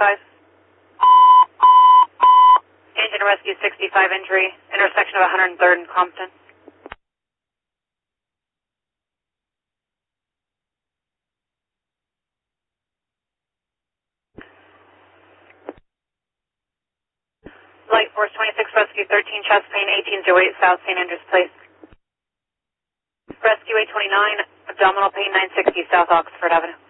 65. Engine rescue 65 injury, intersection of 103rd and Compton. Light Force 26, rescue 13, chest pain 1808 South St. Andrews Place. Rescue 829, abdominal pain 960 South Oxford Avenue.